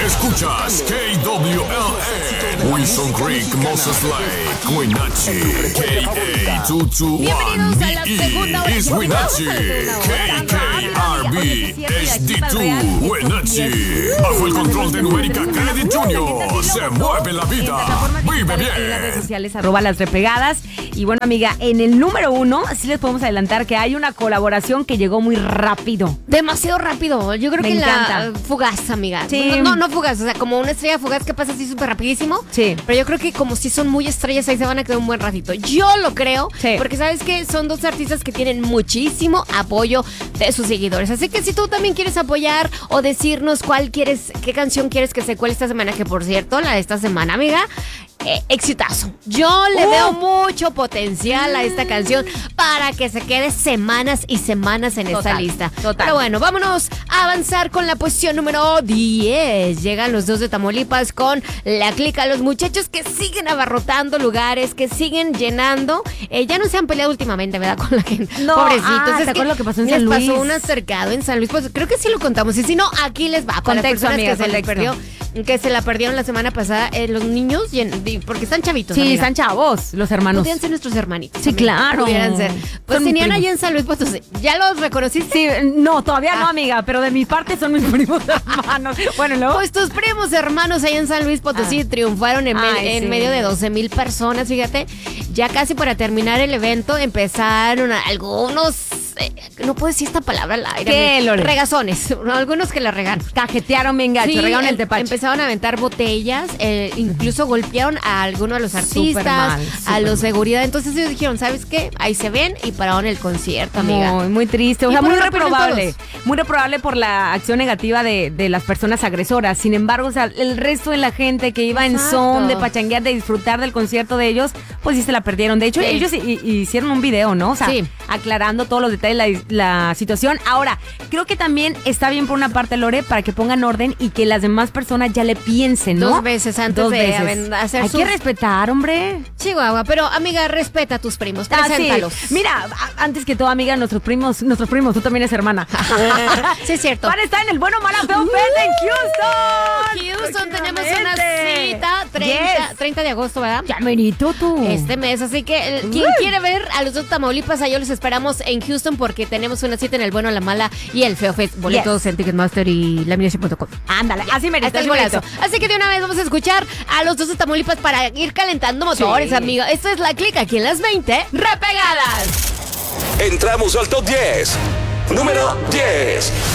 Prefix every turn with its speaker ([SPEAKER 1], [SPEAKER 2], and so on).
[SPEAKER 1] Escuchas KWLN, Wilson Creek, Moses Lake, Winachi,
[SPEAKER 2] Bienvenidos a la segunda hora.
[SPEAKER 1] KA221BE is Winachi, KKRB HD2 Winachi. Bajo el control de Numérica Credit Junior, se mueve la vida, vive bien.
[SPEAKER 2] En las redes sociales, @las repegadas. Y bueno, amiga, en el número 1, sí les podemos adelantar que hay una colaboración que llegó muy rápido.
[SPEAKER 3] Demasiado rápido. Yo creo
[SPEAKER 2] Me
[SPEAKER 3] que
[SPEAKER 2] encanta.
[SPEAKER 3] la fugaz, amiga.
[SPEAKER 2] Sí.
[SPEAKER 3] No fugaz, o sea, como una estrella fugaz que pasa así súper rapidísimo.
[SPEAKER 2] Sí.
[SPEAKER 3] Pero yo creo que como si son muy estrellas, ahí se van a quedar un buen ratito. Yo lo creo,
[SPEAKER 2] Sí.
[SPEAKER 3] porque sabes que son dos artistas que tienen muchísimo apoyo de sus seguidores. Así que si tú también quieres apoyar o decirnos qué canción quieres que se cuele esta semana, que por cierto, la de esta semana, amiga, exitazo. Yo le veo mucho potencial a esta canción para que se quede semanas y semanas en esta lista.
[SPEAKER 2] Total.
[SPEAKER 3] Pero bueno, vámonos a avanzar con la posición número 10. Llegan los dos de Tamaulipas con La Clica. Los muchachos que siguen abarrotando lugares, que siguen llenando. Ya no se han peleado últimamente, ¿verdad? Con la gente.
[SPEAKER 2] No,
[SPEAKER 3] Pobrecitos.
[SPEAKER 2] ¿te acuerdas lo que pasó en
[SPEAKER 3] les
[SPEAKER 2] San Luis?
[SPEAKER 3] pasó un acercado en San Luis. Pues creo que sí lo contamos. Y si no, aquí les va. Para las
[SPEAKER 2] Contexto,
[SPEAKER 3] personas
[SPEAKER 2] amiga,
[SPEAKER 3] que se les
[SPEAKER 2] contexto.
[SPEAKER 3] perdió, que se la perdieron la semana pasada, los niños, porque están chavitos.
[SPEAKER 2] Sí,
[SPEAKER 3] amiga.
[SPEAKER 2] están chavos, los hermanos.
[SPEAKER 3] Podrían ser nuestros hermanitos.
[SPEAKER 2] Sí,
[SPEAKER 3] amiga.
[SPEAKER 2] claro.
[SPEAKER 3] Pudieran ser. Pues
[SPEAKER 2] Son
[SPEAKER 3] tenían
[SPEAKER 2] primos.
[SPEAKER 3] allá en San Luis Potosí. ¿Ya los reconociste?
[SPEAKER 2] Sí, no, todavía no, amiga, pero de mi parte son mis primos hermanos. Bueno, luego.
[SPEAKER 3] Pues tus primos hermanos allá en San Luis Potosí triunfaron en
[SPEAKER 2] Sí.
[SPEAKER 3] medio de 12,000 personas, fíjate. Ya casi para terminar el evento empezaron algunos, no puedo decir esta palabra al aire.
[SPEAKER 2] ¿Qué, Lore?
[SPEAKER 3] Regazones, algunos que la regan.
[SPEAKER 2] Cajetearon bien gacho, regaron el tepache.
[SPEAKER 3] Empezaron a aventar botellas, incluso golpearon a algunos de los artistas,
[SPEAKER 2] mal,
[SPEAKER 3] a los
[SPEAKER 2] mal.
[SPEAKER 3] seguridad. Entonces ellos dijeron, ¿sabes qué? Ahí se ven y pararon el concierto, amiga.
[SPEAKER 2] Muy, muy triste, o
[SPEAKER 3] Y
[SPEAKER 2] sea,
[SPEAKER 3] por
[SPEAKER 2] muy
[SPEAKER 3] eso pierden
[SPEAKER 2] reprobable. Muy reprobable por la acción negativa de las personas agresoras. Sin embargo, o sea, el resto de la gente que iba en
[SPEAKER 3] Exacto.
[SPEAKER 2] son de pachanguear, de disfrutar del concierto de ellos, pues sí se la perdieron. De hecho,
[SPEAKER 3] Sí.
[SPEAKER 2] ellos hicieron un video, ¿no? O sea,
[SPEAKER 3] Sí.
[SPEAKER 2] aclarando todos los detalles, la situación. Ahora, creo que también está bien por una parte, Lore, para que pongan orden y que las demás personas ya le piensen, ¿no?
[SPEAKER 3] Dos veces antes de hacer
[SPEAKER 2] Hay
[SPEAKER 3] sus...
[SPEAKER 2] que respetar, hombre.
[SPEAKER 3] Chihuahua, pero amiga, respeta a tus primos,
[SPEAKER 2] Ah, sí.
[SPEAKER 3] preséntalos.
[SPEAKER 2] Mira, antes que todo, amiga, nuestros primos, tú también eres hermana.
[SPEAKER 3] Sí, es cierto.
[SPEAKER 2] Van a estar en el Bueno Mala Feo Fest en Houston.
[SPEAKER 3] Houston, tenemos una
[SPEAKER 2] Próximamente.
[SPEAKER 3] cita 30 de agosto, ¿verdad?
[SPEAKER 2] Ya merito tú.
[SPEAKER 3] Este mes, así que quien quiere ver a los dos Tamaulipas, allá los esperamos en Houston porque tenemos una cita en el Bueno, la Mala y el Feo Fest. Boletos en Ticketmaster y laminación.com.
[SPEAKER 2] Ándale, así merito.
[SPEAKER 3] Hasta el
[SPEAKER 2] así
[SPEAKER 3] golazo.
[SPEAKER 2] merito.
[SPEAKER 3] Así que de una vez vamos a escuchar a los dos de Tamaulipas para ir calentando motores,
[SPEAKER 2] Sí.
[SPEAKER 3] amiga. Esto es La Clica aquí en las 20 repegadas.
[SPEAKER 1] Entramos al top 10. Número 10.